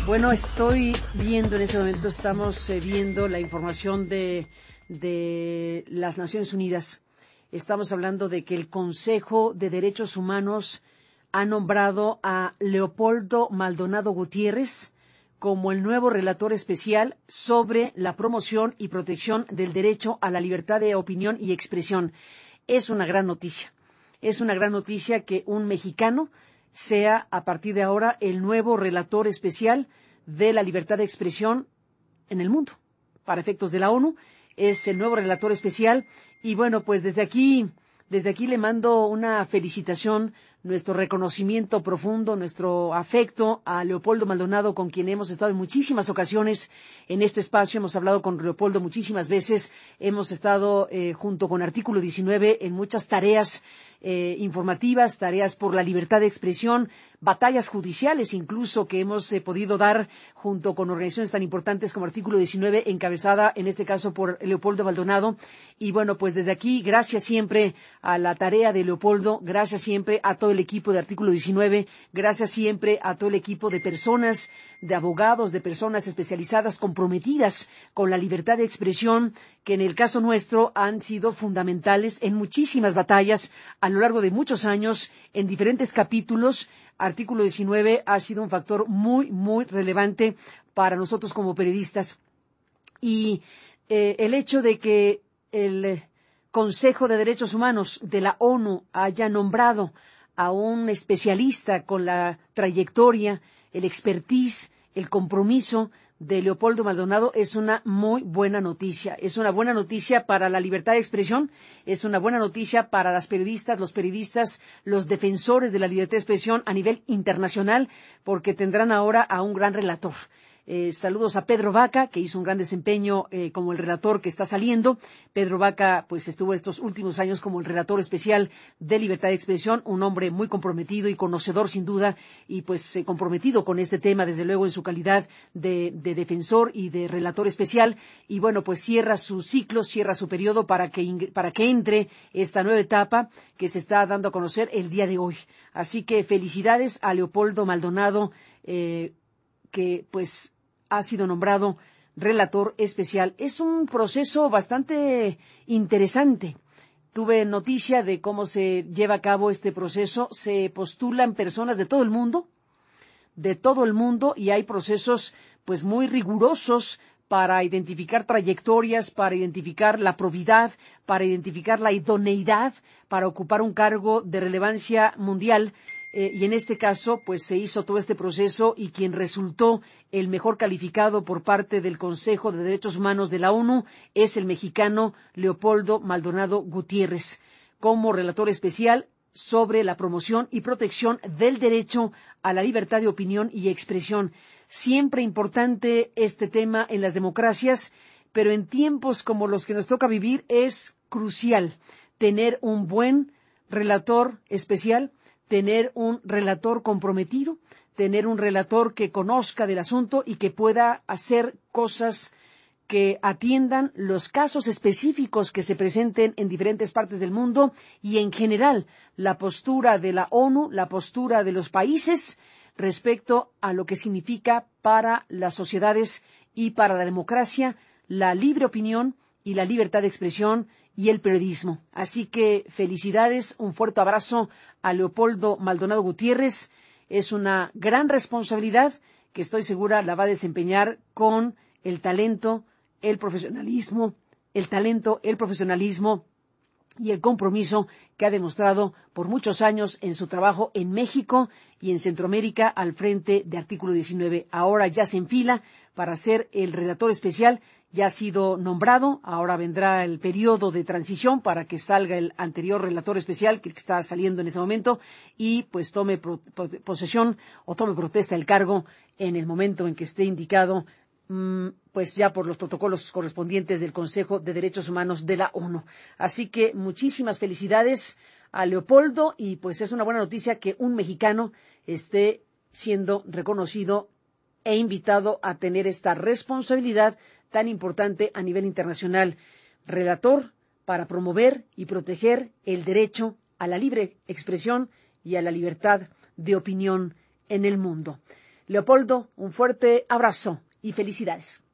Bueno, estoy viendo en este momento, estamos viendo la información de las Naciones Unidas. Estamos hablando de que el Consejo de Derechos Humanos ha nombrado a Leopoldo Maldonado Gutiérrez como el nuevo relator especial sobre la promoción y protección del derecho a la libertad de opinión y expresión. Es una gran noticia. Es una gran noticia que un mexicano sea a partir de ahora el nuevo relator especial de la libertad de expresión en el mundo. Para efectos de la ONU, es el nuevo relator especial. Y bueno, pues desde aquí le mando una felicitación, nuestro reconocimiento profundo, nuestro afecto a Leopoldo Maldonado, con quien hemos estado en muchísimas ocasiones en este espacio. Hemos hablado con Leopoldo muchísimas veces. Hemos estado junto con Artículo 19 en muchas tareas informativas, tareas por la libertad de expresión, batallas judiciales incluso que hemos podido dar junto con organizaciones tan importantes como Artículo 19, encabezada en este caso por Leopoldo Maldonado. Y bueno, pues desde aquí, gracias siempre a la tarea de Leopoldo, gracias siempre a todo el equipo de Artículo 19, gracias siempre a todo el equipo de personas, de abogados, de personas especializadas, comprometidas con la libertad de expresión, que en el caso nuestro han sido fundamentales en muchísimas batallas a lo largo de muchos años, en diferentes capítulos. Artículo 19 ha sido un factor muy, muy relevante para nosotros como periodistas. Y el hecho de que el Consejo de Derechos Humanos de la ONU haya nombrado a un especialista con la trayectoria, el expertise, el compromiso de Leopoldo Maldonado es una muy buena noticia. Es una buena noticia para la libertad de expresión, es una buena noticia para las periodistas, los defensores de la libertad de expresión a nivel internacional, porque tendrán ahora a un gran relator. Saludos a Pedro Vaca, que hizo un gran desempeño como el relator que está saliendo. Pedro Vaca, pues estuvo estos últimos años como el relator especial de libertad de expresión, un hombre muy comprometido y conocedor sin duda, y pues comprometido con este tema, desde luego en su calidad de defensor y de relator especial. Y bueno, pues cierra su ciclo, cierra su periodo para que entre esta nueva etapa que se está dando a conocer el día de hoy. Así que felicidades a Leopoldo Maldonado, que pues ha sido nombrado relator especial. Es un proceso bastante interesante. Tuve noticia de cómo se lleva a cabo este proceso. Se postulan personas de todo el mundo, y hay procesos pues muy rigurosos para identificar trayectorias, para identificar la probidad, para identificar la idoneidad para ocupar un cargo de relevancia mundial. Y en este caso, pues se hizo todo este proceso y quien resultó el mejor calificado por parte del Consejo de Derechos Humanos de la ONU es el mexicano Leopoldo Maldonado Gutiérrez, como relator especial sobre la promoción y protección del derecho a la libertad de opinión y expresión. Siempre importante este tema en las democracias, pero en tiempos como los que nos toca vivir es crucial tener un buen relator especial, tener un relator comprometido, tener un relator que conozca del asunto y que pueda hacer cosas que atiendan los casos específicos que se presenten en diferentes partes del mundo y, en general, la postura de la ONU, la postura de los países respecto a lo que significa para las sociedades y para la democracia la libre opinión y la libertad de expresión y el periodismo. Así que felicidades, un fuerte abrazo a Leopoldo Maldonado Gutiérrez. Es una gran responsabilidad que estoy segura la va a desempeñar con el talento, el profesionalismo y el compromiso que ha demostrado por muchos años en su trabajo en México y en Centroamérica al frente de Artículo 19. Ahora ya se enfila para ser el relator especial, ya ha sido nombrado, ahora vendrá el periodo de transición para que salga el anterior relator especial, que está saliendo en ese momento, y pues tome posesión o tome protesta el cargo en el momento en que esté indicado, pues ya por los protocolos correspondientes del Consejo de Derechos Humanos de la ONU. Así que muchísimas felicidades a Leopoldo y pues es una buena noticia que un mexicano esté siendo reconocido e invitado a tener esta responsabilidad tan importante a nivel internacional. Relator para promover y proteger el derecho a la libre expresión y a la libertad de opinión en el mundo. Leopoldo, un fuerte abrazo y felicidades.